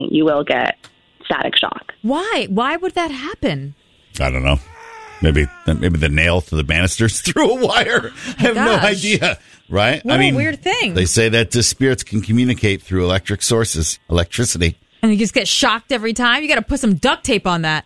you will get static shock. Why? Why would that happen? I don't know. Maybe the nail to the banisters through a wire. I have no idea. Right? What a weird thing. They say that spirits can communicate through electricity. And you just get shocked every time? You got to put some duct tape on that.